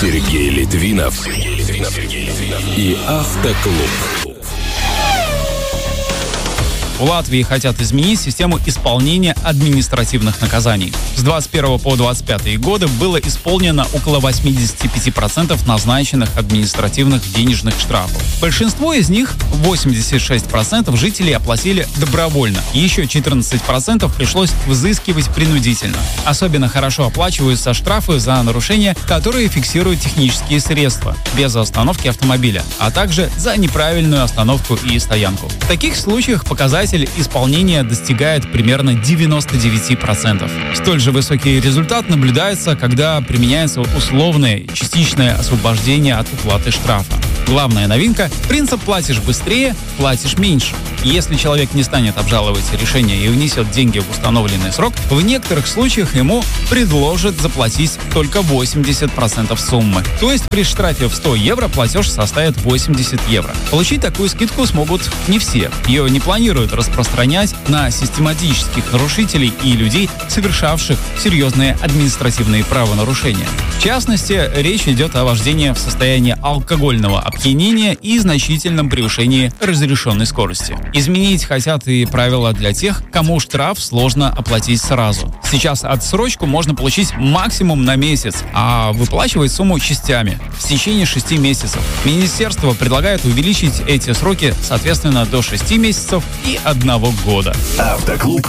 Сергей Литвинов и Автоклуб. В Латвии хотят изменить систему исполнения административных наказаний. С 21 по 25 годы было исполнено около 85% назначенных административных денежных штрафов. Большинство из них, 86%, жителей оплатили добровольно. Еще 14% пришлось взыскивать принудительно. Особенно хорошо оплачиваются штрафы за нарушения, которые фиксируют технические средства, без остановки автомобиля, а также за неправильную остановку и стоянку. В таких случаях показатель исполнения достигает примерно 99%. Столь же высокий результат наблюдается, когда применяется условное частичное освобождение от уплаты штрафа. Главная новинка – принцип «платишь быстрее, платишь меньше». Если человек не станет обжаловать решение и внесет деньги в установленный срок, в некоторых случаях ему предложат заплатить только 80% суммы. То есть при штрафе в 100 евро платеж составит 80 евро. Получить такую скидку смогут не все. Ее не планируют распространять на систематических нарушителей и людей, совершавших серьезные административные правонарушения. В частности, речь идет о вождении в состоянии алкогольного опьянения и значительном превышении разрешенной скорости. Изменить хотят и правила для тех, кому штраф сложно оплатить сразу. Сейчас отсрочку можно получить максимум на месяц, а выплачивать сумму частями в течение 6 месяцев. Министерство предлагает увеличить эти сроки, соответственно, до 6 месяцев и 1 года. Автоклуб